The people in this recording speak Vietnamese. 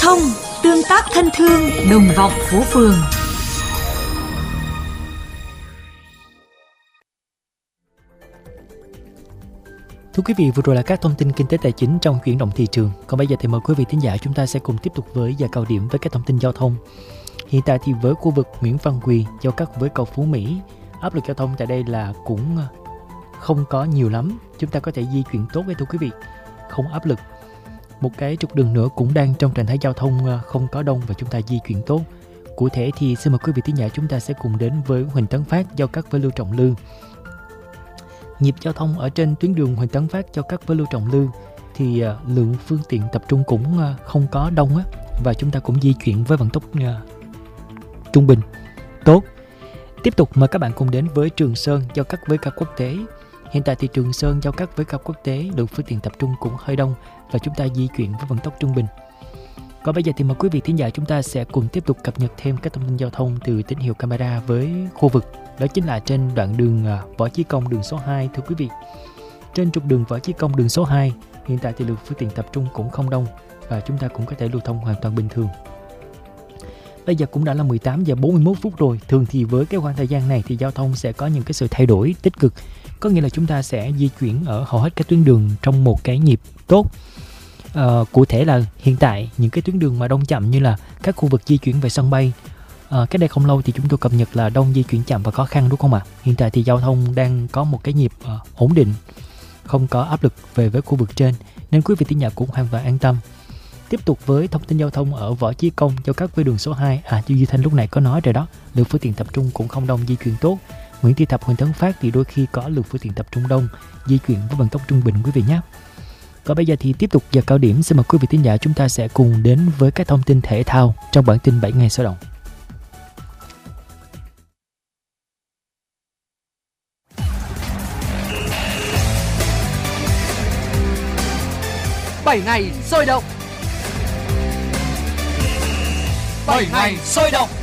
thông, tương tác thân thương, đồng vọng phố phường. Thưa quý vị, vừa rồi là các thông tin kinh tế tài chính trong chuyển động thị trường. Còn bây giờ thì mời quý vị thính giả chúng ta sẽ cùng tiếp tục với giờ cao điểm với các thông tin giao thông. Hiện tại thì với khu vực Nguyễn Văn Quỳ giao cắt với cầu Phú Mỹ, áp lực giao thông tại đây là cũng không có nhiều lắm. Chúng ta có thể di chuyển tốt với thưa quý vị, không áp lực. Một cái trục đường nữa cũng đang trong trạng thái giao thông không có đông và chúng ta di chuyển tốt. Cụ thể thì xin mời quý vị thính giả chúng ta sẽ cùng đến với Huỳnh Tấn Phát giao cắt với Lưu Trọng Lư. Nhịp giao thông ở trên tuyến đường Huỳnh Tấn Phát giao cắt với Lưu Trọng Lư thì lượng phương tiện tập trung cũng không có đông á, và chúng ta cũng di chuyển với vận tốc trung bình tốt. Tiếp tục mời các bạn cùng đến với Trường Sơn giao cắt với ga quốc tế. Hiện tại thì Trường Sơn giao cắt với ga quốc tế, lượng phương tiện tập trung cũng hơi đông và chúng ta di chuyển với vận tốc trung bình. Còn bây giờ thì mời quý vị thính giả chúng ta sẽ cùng tiếp tục cập nhật thêm các thông tin giao thông từ tín hiệu camera với khu vực. Đó chính là trên đoạn đường Võ Chí Công đường số 2 thưa quý vị. Trên trục đường Võ Chí Công đường số 2, hiện tại thì lượng phương tiện tập trung cũng không đông và chúng ta cũng có thể lưu thông hoàn toàn bình thường. Bây giờ cũng đã là 18 giờ 41 phút rồi. Thường thì với cái khoảng thời gian này thì giao thông sẽ có những cái sự thay đổi tích cực. Có nghĩa là chúng ta sẽ di chuyển ở hầu hết các tuyến đường trong một cái nhịp tốt. Cụ thể là hiện tại những cái tuyến đường mà đông chậm như là các khu vực di chuyển về sân bay, cách đây không lâu thì chúng tôi cập nhật là đông di chuyển chậm và khó khăn đúng không ạ? Hiện tại thì giao thông đang có một cái nhịp ổn định, không có áp lực về với khu vực trên, nên quý vị thính giả cũng hoàn toàn an tâm. Tiếp tục với thông tin giao thông ở Võ Chí Công giao cắt với đường số 2. Như Duy Thanh lúc này có nói rồi đó, lượng phương tiện tập trung cũng không đông, di chuyển tốt. Nguyễn Thị Thập, Huỳnh Tấn Phát thì đôi khi có lượng phương tiện tập trung đông, di chuyển với vận tốc trung bình quý vị nhé. Còn bây giờ thì tiếp tục giờ cao điểm, xin mời quý vị thính giả chúng ta sẽ cùng đến với các thông tin thể thao trong bản tin 7 ngày sôi động. Bảy ngày sôi động. 7 ngày sôi động.